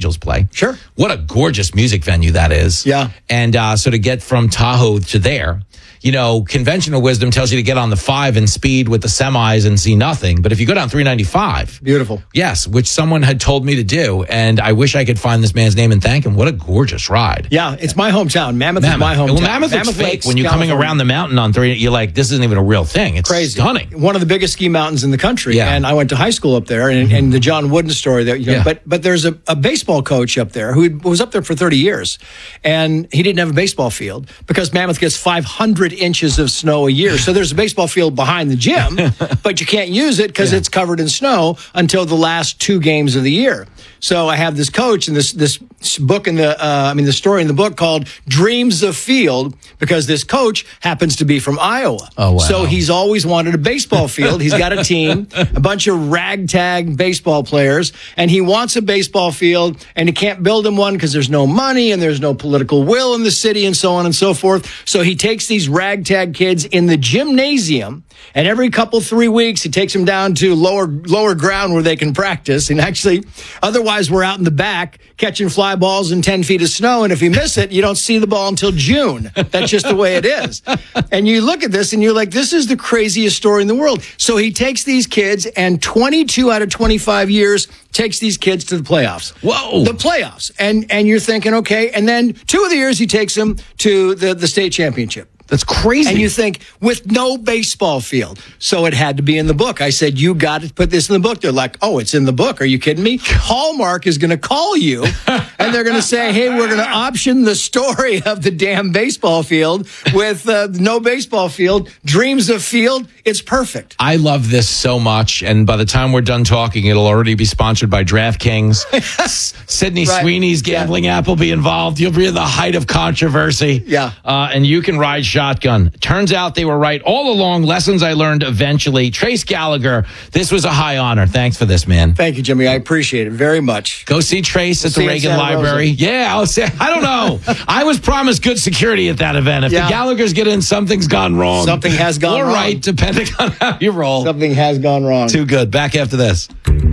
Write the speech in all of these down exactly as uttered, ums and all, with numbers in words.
Angels play. Sure. What a gorgeous music venue that is. Yeah. And uh, so to get from Tahoe to there, you know, conventional wisdom tells you to get on the five and speed with the semis and see nothing. But if you go down three ninety-five. Beautiful. Yes, which someone had told me to do. And I wish I could find this man's name and thank him. What a gorgeous ride. Yeah, it's my hometown. Mammoth, Mammoth. is my hometown. Well, Mammoth, Mammoth looks fake Lakes, when you're coming California. around the mountain on three. You're like, this isn't even a real thing. It's Crazy. stunning. One of the biggest ski mountains in the country. Yeah. And I went to high school up there, and, and the John Wooden story that, you know, Yeah. but but there's a, a baseball coach up there who was up there for thirty years, and he didn't have a baseball field because Mammoth gets five hundred inches of snow a year. So there's a baseball field behind the gym, but you can't use it because Yeah. it's covered in snow until the last two games of the year. So I have this coach and this this book in the uh, I mean the story in the book called Dreams of Field, because this coach happens to be from Iowa. Oh, wow. So he's always wanted a baseball field. He's got a team, a bunch of ragtag baseball players, and he wants a baseball field, and he can't build him one because there's no money and there's no political will in the city and so on and so forth. So he takes these ragtag kids in the gymnasium, and every couple, three weeks, he takes them down to lower lower ground where they can practice. And actually, otherwise, we're out in the back catching fly balls in ten feet of snow. And if you miss it, you don't see the ball until June. That's just the way it is. And you look at this and you're like, this is the craziest story in the world. So he takes these kids, and twenty-two out of twenty-five years takes these kids to the playoffs. Whoa. The playoffs. And and you're thinking, okay. And then two of the years he takes them to the, the state championship. That's crazy. And you think, with no baseball field. So it had to be in the book. I said, you got to put this in the book. They're like, oh, it's in the book. Are you kidding me? Hallmark is going to call you, and they're going to say, hey, we're going to option the story of the damn baseball field with uh, no baseball field, Dreams of Field. It's perfect. I love this so much, and by the time we're done talking, it'll already be sponsored by DraftKings. S- Sydney Right. Sweeney's gambling Yeah. app will be involved. You'll be in the height of controversy. Yeah. Uh, and you can ride shotgun. Turns out they were right all along. Lessons I learned eventually. Trace Gallagher, this was a high honor. Thanks for this, man. Thank you, Jimmy. I appreciate it very much. Go see Trace at See the you in Reagan Santa Library. Rosa. Yeah, I'll say, I don't know. I was promised good security at that event. If Yeah. the Gallaghers get in, something's gone wrong. Something has gone or wrong. right, depending on how you roll. Something has gone wrong. Too good. Back after this.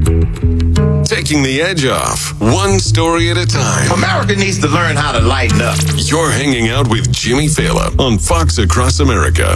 Taking the edge off, one story at a time. America needs to learn how to lighten up. You're hanging out with Jimmy Fallon on Fox Across America.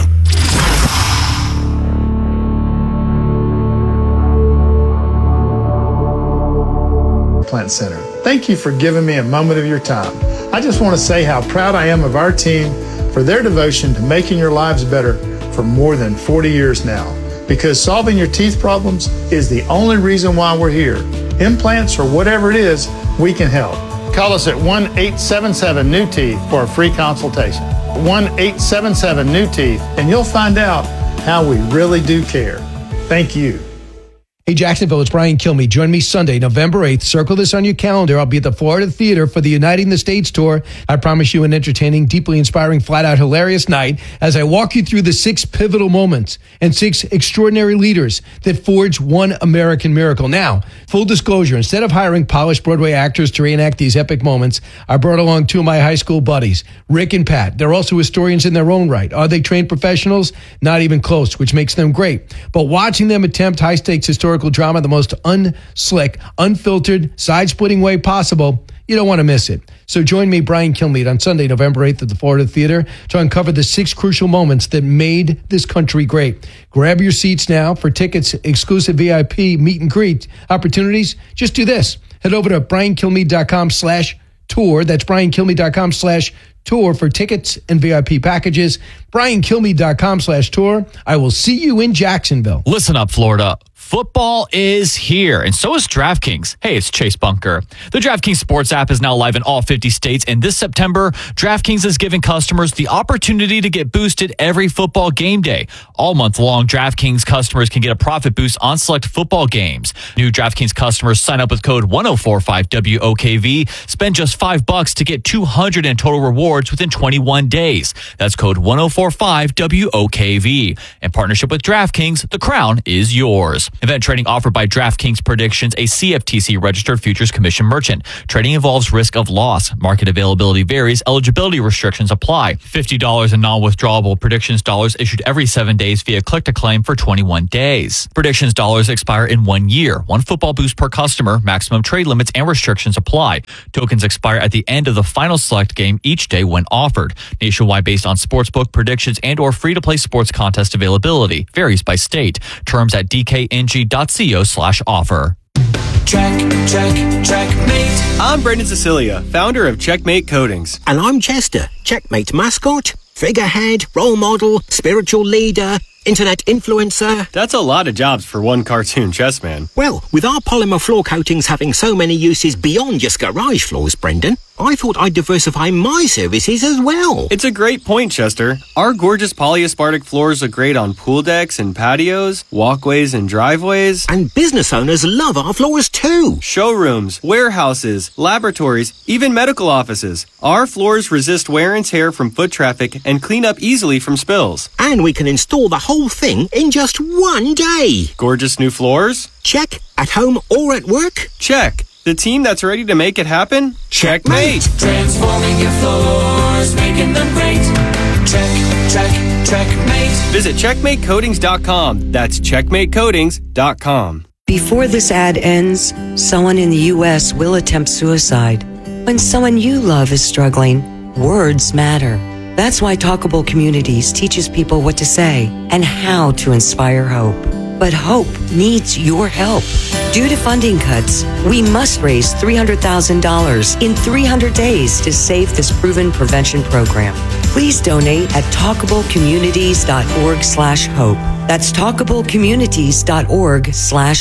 Plant Center. Thank you for giving me a moment of your time. I just want to say how proud I am of our team for their devotion to making your lives better for more than forty years now. Because solving your teeth problems is the only reason why we're here. Implants or whatever it is, we can help. Call us at one eight seven seven new teeth for a free consultation. one eight seven seven new teeth, and you'll find out how we really do care. Thank you. Hey, Jacksonville, it's Brian Kilmeade. Join me Sunday, November eighth. Circle this on your calendar. I'll be at the Florida Theater for the Uniting the States tour. I promise you an entertaining, deeply inspiring, flat-out hilarious night as I walk you through the six pivotal moments and six extraordinary leaders that forged one American miracle. Now, full disclosure, instead of hiring polished Broadway actors to reenact these epic moments, I brought along two of my high school buddies, Rick and Pat. They're also historians in their own right. Are they trained professionals? Not even close, which makes them great. But watching them attempt high-stakes historical drama the most unslick, unfiltered, side-splitting way possible, you don't want to miss it. So join me, Brian Kilmeade, on Sunday, November eighth at the Florida Theater to uncover the six crucial moments that made this country great. Grab your seats now. For tickets, exclusive V I P meet and greet opportunities, just do this. Head over to briankilmeade.com slash tour. That's briankilmeade.com slash tour for tickets and V I P packages. briankilmeade.com slash tour. I will see you in Jacksonville. Listen up, Florida. Football is here, and so is DraftKings. Hey, it's Chase Bunker. The DraftKings Sports app is now live in all fifty states, and this September, DraftKings is giving customers the opportunity to get boosted every football game day. All month long, DraftKings customers can get a profit boost on select football games. New DraftKings customers sign up with code one oh four five W O K V, spend just five bucks to get two hundred in total rewards within twenty-one days. That's code one oh four five W O K V. In partnership with DraftKings, the crown is yours. Event trading offered by DraftKings Predictions, a C F T C registered futures commission merchant. Trading involves risk of loss. Market availability varies. Eligibility restrictions apply. fifty dollars in non-withdrawable Predictions dollars issued every seven days via click-to-claim for twenty-one days. Predictions dollars expire in one year. One football boost per customer. Maximum trade limits and restrictions apply. Tokens expire at the end of the final select game each day when offered. Nationwide based on sportsbook predictions and or free-to-play sports contest availability. Varies by state. Terms at d k n g dot co slash offer. Check, check, checkmate. I'm Brendan Cecilia, founder of Checkmate Coatings. And I'm Chester, Checkmate mascot, figurehead, role model, spiritual leader, internet influencer. That's a lot of jobs for one cartoon chess man. Well, with our polymer floor coatings having so many uses beyond just garage floors, Brendan, I thought I'd diversify my services as well. It's a great point, Chester. Our gorgeous polyaspartic floors look great on pool decks and patios, walkways and driveways. And business owners love our floors too. Showrooms, warehouses, laboratories, even medical offices. Our floors resist wear and tear from foot traffic and clean up easily from spills. And we can install the whole thing in just one day. Gorgeous new floors? Check. At home or at work? Check. The team that's ready to make it happen? Checkmate! Transforming your floors, making them great. Check, check, checkmate. Visit checkmate coatings dot com. That's checkmate coatings dot com. Before this ad ends, someone in the U S will attempt suicide. When someone you love is struggling, words matter. That's why Talkable Communities teaches people what to say and how to inspire hope. But hope needs your help. Due to funding cuts, we must raise three hundred thousand dollars in three hundred days to save this proven prevention program. Please donate at talkable communities dot org slash hope. That's talkable communities dot org slash